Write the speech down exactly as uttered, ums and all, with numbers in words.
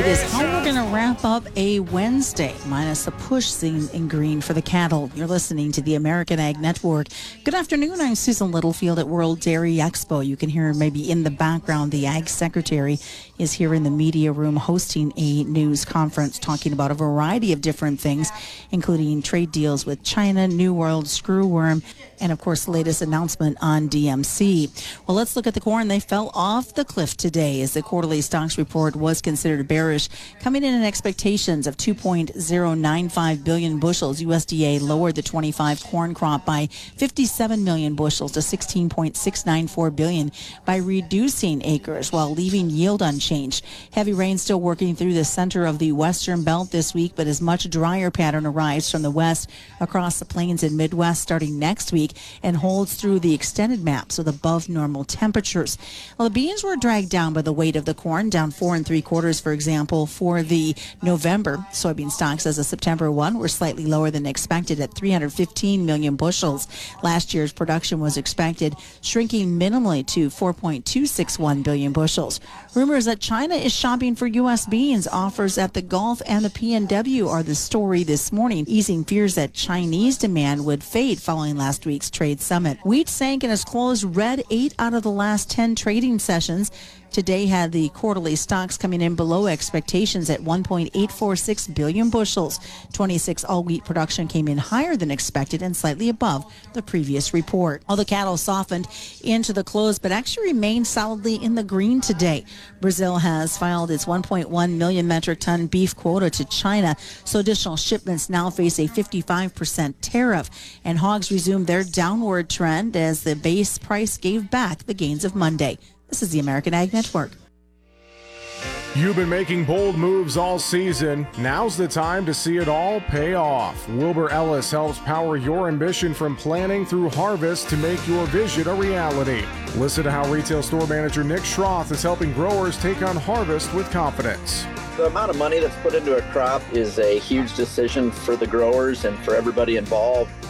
is how we're going to wrap up a Wednesday, minus a push seen in green for the cattle. You're listening to the American Ag Network. Good afternoon. I'm Susan Littlefield at World Dairy Expo. You can hear maybe in the background the Ag Secretary is here in the media room hosting a news conference talking about a variety of different things, including trade deals with China, New World, screwworm, and of course the latest announcement on D M C. Well, let's look at the corn. They fell off the cliff today as the quarterly stocks report was considered bearish, coming in at expectations of two point zero nine five billion bushels. U S D A lowered the twenty-five corn crop by fifty-seven million bushels to sixteen point six nine four billion by reducing acres while leaving yield unchanged. Heavy rain still working through the center of the western belt this week, but as much drier pattern arrives from the west across the plains and Midwest starting next week and holds through the extended maps with above normal temperatures. Well, the beans were dragged down by the weight of the corn, down four and three quarters, for example, for the November soybean stocks as of September first were slightly lower than expected at three hundred fifteen million bushels. Last year's production was expected, shrinking minimally to four point two six one billion bushels. Rumors that China is shopping for U S beans, offers at the Gulf and the P N W are the story this morning, easing fears that Chinese demand would fade following last week's trade summit. Wheat sank and has closed red eight out of the last ten trading sessions. Today had the quarterly stocks coming in below expectations at one point eight four six billion bushels. twenty-six all wheat production came in higher than expected and slightly above the previous report. All the cattle softened into the close, but actually remained solidly in the green today. Brazil has filed its one point one million metric ton beef quota to China, so additional shipments now face a fifty-five percent tariff. And hogs resumed their downward trend as the base price gave back the gains of Monday. This is the American Ag Network. You've been making bold moves all season. Now's the time to see it all pay off. Wilbur Ellis helps power your ambition from planning through harvest to make your vision a reality. Listen to how retail store manager Nick Schroth is helping growers take on harvest with confidence. The amount of money that's put into a crop is a huge decision for the growers and for everybody involved.